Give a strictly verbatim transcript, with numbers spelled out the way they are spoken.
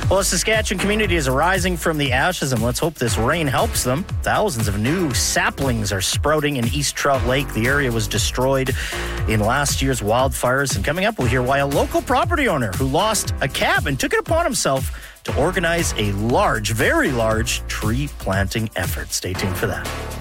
Well, a Saskatchewan community is arising from the ashes, and let's hope this rain helps them. Thousands of new saplings are sprouting in East Trout Lake. The area was destroyed in last year's wildfires. And coming up, we'll hear why a local property owner who lost a cabin took it upon himself to organize a large, very large tree planting effort. Stay tuned for that.